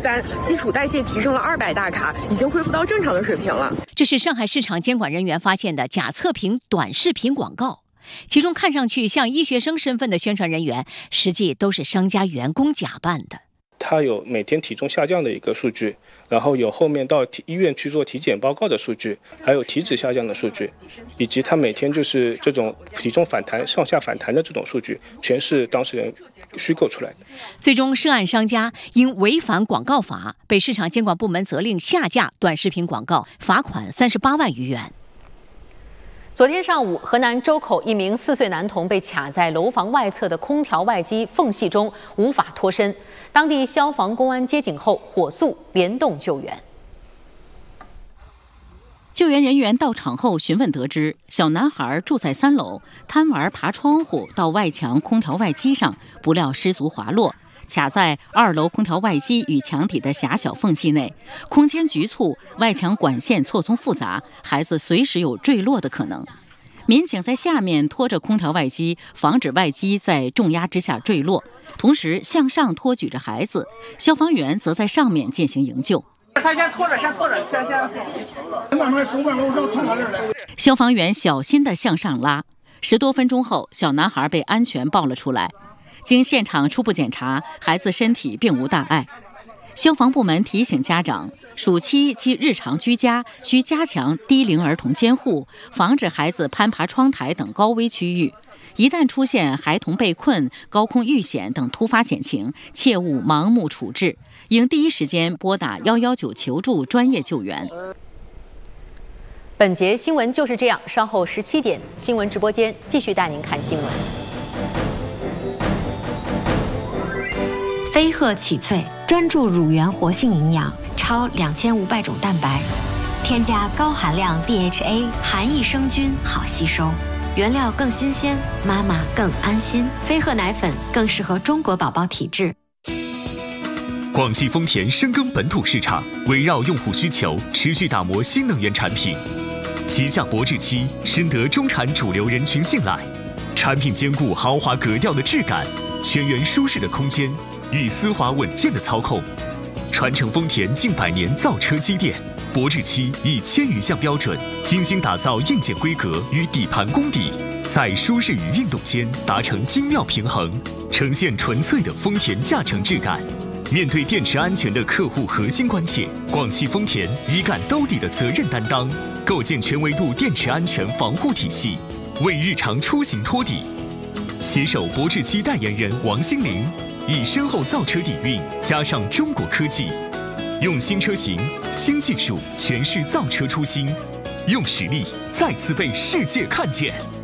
3%，基础代谢提升了200大卡，已经恢复到正常的水平了。 这是上海市场监管人员发现的假测评短视频广告，其中看上去像医学生身份的宣传人员，实际都是商家员工假扮的。 他有每天体重下降的一个数据，然后有后面到医院去做体检报告的数据，还有体脂下降的数据，以及他每天就是这种体重反弹、上下反弹的这种数据，全是当事人虚构出来的。 最终，涉案商家因违反广告法，被市场监管部门责令下架短视频广告，罚款38万余元。 昨天上午，河南周口一名4岁男童被卡在楼房外侧的空调外机缝隙中，无法脱身。当地消防、公安接警后，火速联动救援。 救援人员到场后询问得知，小男孩住在3楼，贪玩爬窗户到外墙空调外机上，不料失足滑落，卡在2楼空调外机与墙体的狭小缝隙内，空间局促，外墙管线错综复杂，孩子随时有坠落的可能。民警在下面拖着空调外机，防止外机在重压之下坠落，同时向上托举着孩子，消防员则在上面进行营救。 他先拖着，慢慢手往楼上冲到这儿来。 消防员小心地向上拉，10多分钟后，小男孩被安全抱了出来。经现场初步检查，孩子身体并无大碍。消防部门提醒家长，暑期及日常居家需加强低龄儿童监护，防止孩子攀爬窗台等高危区域。一旦出现孩童被困、高空遇险等突发险情，切勿盲目处置，应第一时间拨打119求助专业救援。 本节新闻就是这样，稍后17点，新闻直播间继续带您看新闻。 飞鹤启萃专注乳源活性营养，超2500种蛋白，添加高含量 DHA， 含益生菌，好吸收。原料更新鲜，妈妈更安心。飞鹤奶粉更适合中国宝宝体质。 广汽丰田深耕本土市场，围绕用户需求，持续打磨新能源产品。旗下博智7深得中产主流人群信赖，产品兼顾豪华格调的质感、全员舒适的空间与丝滑稳健的操控。传承丰田近100年造车积淀，博智7以1000余项标准，精心打造硬件规格与底盘功底，在舒适与运动间达成精妙平衡，呈现纯粹的丰田驾乘质感。面对电池安全的客户核心关切，广汽丰田一杆兜底的责任担当，构建全维度电池安全防护体系，为日常出行托底。携手博智7代言人王心凌，以深厚造车底蕴加上中国科技，用新车型、新技术诠释造车初心，用实力再次被世界看见。